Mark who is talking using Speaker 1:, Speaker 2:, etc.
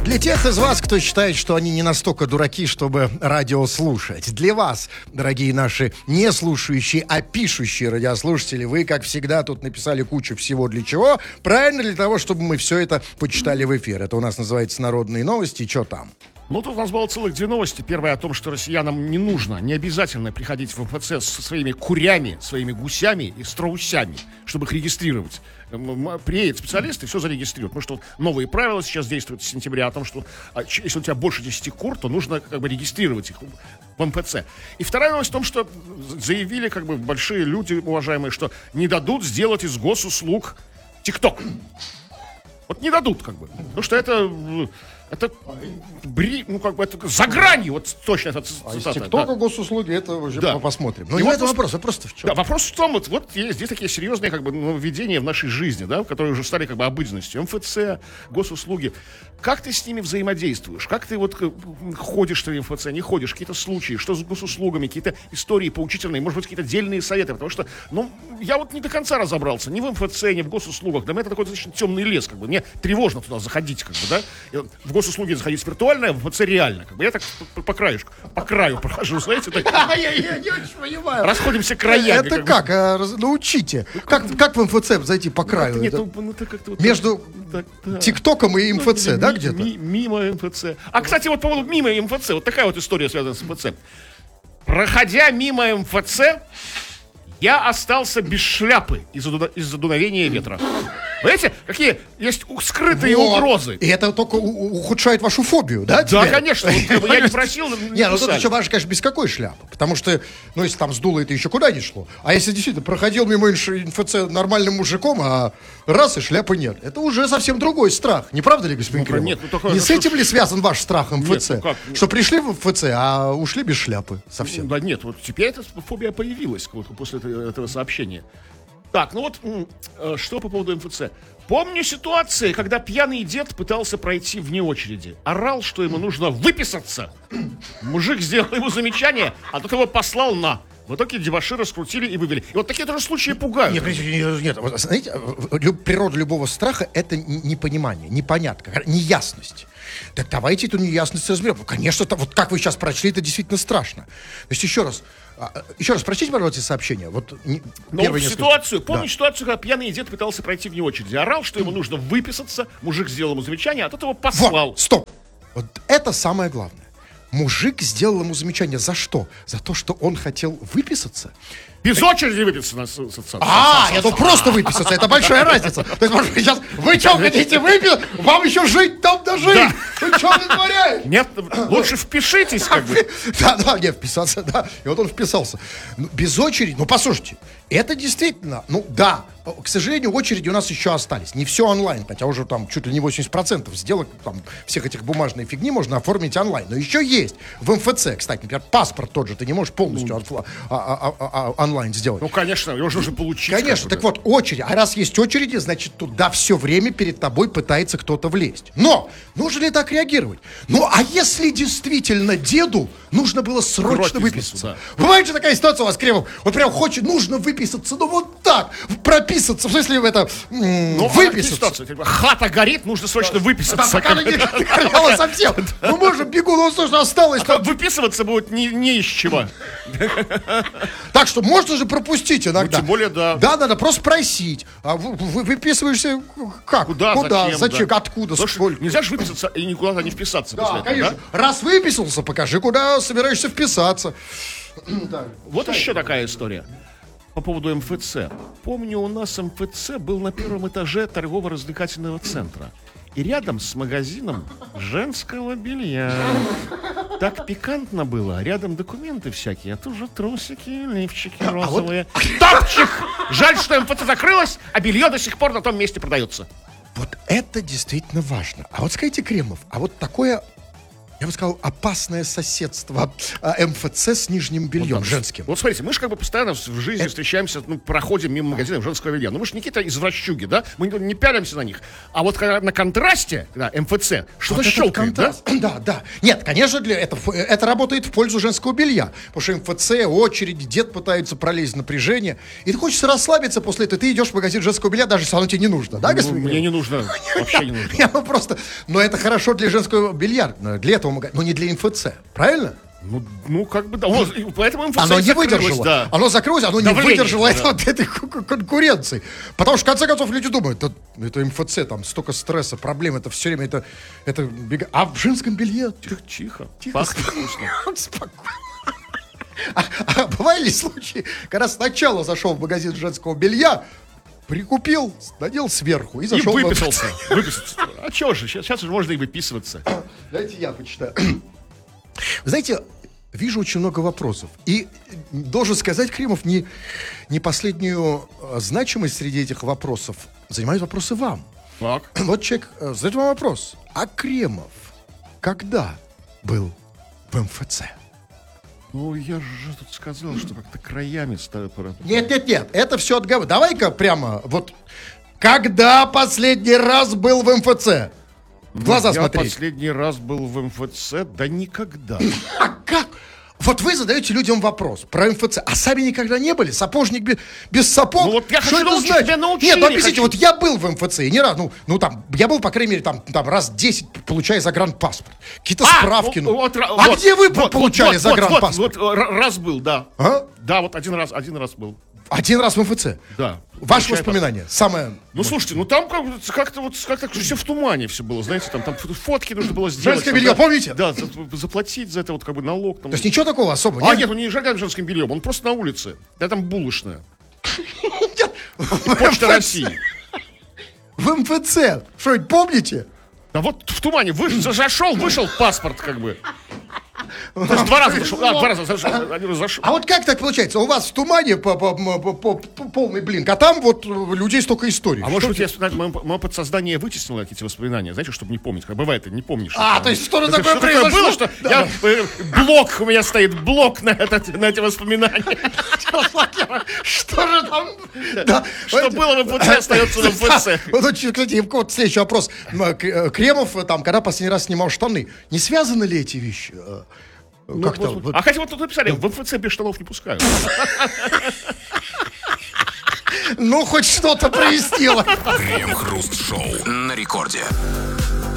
Speaker 1: Для тех из вас, кто считает, что они не настолько дураки, чтобы радио слушать. Для вас, дорогие наши не слушающие, а пишущие радиослушатели, вы, как всегда, тут написали кучу всего для чего. Правильно, для того, чтобы мы все это почитали в эфир. Это у нас называется «Народные новости». И что там?
Speaker 2: Ну, тут у нас было целых две новости. Первая о том, что россиянам не нужно, не обязательно приходить в МФЦ со своими курями, своими гусями и страусями, чтобы их регистрировать. Приедет специалист и все зарегистрирует. Потому что новые правила сейчас действуют с сентября о том, что если у тебя больше 10 кур, то нужно как бы регистрировать их в МФЦ. И вторая новость в том, что заявили как бы большие люди, уважаемые, что не дадут сделать из госуслуг ТикТок. Вот не дадут как бы. Потому что это за гранью, вот точно это цитата.
Speaker 1: А из ТикТока госуслуги, это уже посмотрим. Но
Speaker 2: не
Speaker 1: в этом вопрос, а просто в чем?
Speaker 2: Да, вопрос в том, вот есть здесь такие серьезные как бы нововведения в нашей жизни, да, которые уже стали как бы обыденностью. МФЦ, госуслуги. Как ты с ними взаимодействуешь? Как ты вот ходишь ты в МФЦ, не ходишь? Какие-то случаи, что с госуслугами, какие-то истории поучительные, может быть, какие-то дельные советы. Потому что, я вот не до конца разобрался ни в МФЦ, ни в госуслугах. Для меня это такой достаточно темный лес, как бы. Мне тревожно туда заходить, как бы, да. В госуслуги заходить виртуально, в МФЦ реально. Как бы. Я так по краю прохожу, знаете. Так,
Speaker 1: я не очень понимаю.
Speaker 2: Расходимся краями.
Speaker 1: Это как? Научите. Как в МФЦ зайти по краю? Между ТикТоком и МФЦ, да, где-то?
Speaker 2: Мимо МФЦ. А, кстати, вот по поводу мимо МФЦ, вот такая вот история связана с МФЦ. Проходя мимо МФЦ, я остался без шляпы из-за дуновения ветра. Понимаете, какие есть скрытые угрозы.
Speaker 1: И это только ухудшает вашу фобию, да?
Speaker 2: Да, конечно. Вот, я не просил.
Speaker 1: Не, ну тут еще важно, конечно, без какой шляпы. Потому что, если там сдуло, это еще куда не шло. А если действительно проходил мимо МФЦ нормальным мужиком, а раз и шляпы нет. Это уже совсем другой страх. Не правда ли, господин Кремов?
Speaker 2: Нет,
Speaker 1: не с этим ли связан ваш страх МФЦ? Нет, что пришли в МФЦ, а ушли без шляпы совсем?
Speaker 2: Да нет, вот теперь эта фобия появилась после этого сообщения. Так, что по поводу МФЦ? Помню ситуации, когда пьяный дед пытался пройти вне очереди. Орал, что ему нужно выписаться. Мужик сделал ему замечание, а тот его послал на. В итоге дебошира раскрутили и вывели. И вот такие тоже случаи пугают.
Speaker 1: Нет, вот, знаете, природа любого страха — это непонимание, непонятка, неясность. Так давайте эту неясность разберем. Конечно, вот как вы сейчас прочли, это действительно страшно. То есть еще раз прочтите, пожалуйста, сообщение. Помню ситуацию, когда пьяный дед пытался пройти вне очереди. Орал, что ему нужно выписаться. Мужик сделал ему замечание, а тот его послал. Стоп! Вот это самое главное. Мужик сделал ему замечание. За что? За то, что он хотел выписаться?
Speaker 2: Без очереди выписаться.
Speaker 1: Я думал, просто выписаться. Это большая разница. То есть, может быть, сейчас вы что, хотите выписаться? Вам еще жить там дожить. Да. Вы что вытворяете?
Speaker 2: Нет, лучше впишитесь, как бы.
Speaker 1: Да, вписаться, да. И вот он вписался. Без очереди, послушайте, это действительно, к сожалению, очереди у нас еще остались. Не все онлайн, хотя уже там чуть ли не 80% сделок, там, всех этих бумажной фигни можно оформить онлайн. Но еще есть. В МФЦ, кстати, например, паспорт тот же ты не можешь полностью онлайн сделать.
Speaker 2: Конечно, его же нужно получить.
Speaker 1: Конечно, так вот, очередь. А раз есть очереди, значит, туда все время перед тобой пытается кто-то влезть. Но нужно ли так реагировать? А если действительно деду нужно было срочно выписаться? Да. Бывает же такая ситуация у вас, Кремов, вот прям нужно выписаться, вот так, прописаться, в смысле это, выписаться.
Speaker 2: Хата горит, нужно срочно выписаться.
Speaker 1: Пока она не горела совсем. Можно бегу, что осталось.
Speaker 2: Выписываться будет не из чего.
Speaker 1: Так что можно же пропустить иногда.
Speaker 2: Тем более, да.
Speaker 1: Да, надо просто просить. А выписываешься как? Куда? Зачем? Откуда? Сколько?
Speaker 2: Нельзя же выписаться и никуда не вписаться.
Speaker 1: Да, конечно. Да? Раз выписался, покажи, куда собираешься вписаться.
Speaker 2: Вот еще такая история. По поводу МФЦ. Помню, у нас МФЦ был на первом этаже торгово-развлекательного центра. И рядом с магазином женского белья. Так пикантно было. Рядом документы всякие, а тут же трусики, лифчики розовые. Топчик! Жаль, что МФЦ закрылось, а белье до сих пор на том месте продается.
Speaker 1: Вот это действительно важно. А вот скажите, Кремов, а вот такое я бы сказал, опасное соседство МФЦ с нижним бельем женским.
Speaker 2: Вот смотрите, мы же как бы постоянно в жизни встречаемся, проходим мимо магазинов женского белья. Ну мы же не какие-то извращуги, да? Мы не пялимся на них. А вот когда на контрасте, да, МФЦ, что-то
Speaker 1: вот
Speaker 2: щелкает, да?
Speaker 1: Да. Нет, конечно, это работает в пользу женского белья. Потому что МФЦ, очереди, дед пытается пролезть в напряжение. И ты хочешь расслабиться после этого. Ты идешь в магазин женского белья, даже если оно тебе не нужно. Да, господин?
Speaker 2: Мне не нужно, вообще не нужно.
Speaker 1: Но это хорошо для женского белья. Для этого магазина, но не для МФЦ. Правильно?
Speaker 2: Ну, как бы, да. Вот, поэтому МФЦ
Speaker 1: оно не
Speaker 2: закрылось,
Speaker 1: выдержало.
Speaker 2: да.
Speaker 1: Оно закрылось, оно
Speaker 2: Давление,
Speaker 1: не выдержало
Speaker 2: да.
Speaker 1: этой конкуренции. Потому что, в конце концов, люди думают, это МФЦ, там столько стресса, проблем, это все время, это бега. А в женском белье...
Speaker 2: Тихо. Пахнет вкусно.
Speaker 1: Спокойно. А бывали случаи, когда сначала зашел в магазин женского белья, прикупил, надел сверху и зашел
Speaker 2: и выписался. А чего же, сейчас уже можно и выписываться.
Speaker 1: Дайте я почитаю. Знаете, вижу очень много вопросов. И должен сказать, Кремов, не последнюю значимость среди этих вопросов занимают вопросы вам.
Speaker 2: Так.
Speaker 1: Вот человек задает вам вопрос. А Кремов когда был в МФЦ?
Speaker 2: Ну, я же тут сказал, что как-то краями ставят.
Speaker 1: Нет, это все отговор. Давай-ка прямо, вот, когда последний раз был в МФЦ? В глаза смотреть.
Speaker 2: Я последний раз был в МФЦ, да никогда.
Speaker 1: А как? Вот вы задаете людям вопрос про МФЦ, а сами никогда не были? Сапожник без сапог?
Speaker 2: Ну вот я
Speaker 1: что
Speaker 2: хочу
Speaker 1: это
Speaker 2: научить,
Speaker 1: значит?
Speaker 2: тебя научили.
Speaker 1: Нет, ну объясните, вот я был в МФЦ, и не раз, там, я был, по крайней мере, там раз 10, получая загранпаспорт. Какие-то справки. Где вы получали загранпаспорт?
Speaker 2: Вот раз был, да.
Speaker 1: А?
Speaker 2: Да, вот один раз был.
Speaker 1: Один раз в МФЦ?
Speaker 2: Да.
Speaker 1: Ваше воспоминание? Самое...
Speaker 2: Ну, слушайте, там как-то все в тумане все было, знаете, там фотки нужно было сделать.
Speaker 1: Женское белье, помните?
Speaker 2: Да, заплатить за это вот как бы налог.
Speaker 1: То есть ничего такого особого?
Speaker 2: Нет, он не жаргает женским бельем, он просто на улице. Да, там булочная. Почта России.
Speaker 1: В МФЦ. Что, помните?
Speaker 2: Да вот в тумане зашел, вышел паспорт как бы. То есть два раза зашел, один раз зашел.
Speaker 1: А вот как так получается? У вас в тумане полный блин, а там вот у людей столько историй.
Speaker 2: А может быть, мое подсознание вытеснило эти воспоминания, знаете, чтобы не помнить. Как бывает, ты не помнишь.
Speaker 1: То есть что такое произошло?
Speaker 2: Было, что блок у меня стоит, блок на эти воспоминания.
Speaker 1: Что же там?
Speaker 2: Что было в МФЦ, остается в МФЦ.
Speaker 1: Вот, кстати, вот следующий вопрос. Кремов, там, когда последний раз снимал штаны, не связаны ли эти вещи?
Speaker 2: А хотя вот тут написали, в МФЦ без штанов не пускают.
Speaker 1: Ну, хоть что-то прояснило.
Speaker 3: Крем-хруст-шоу на рекорде.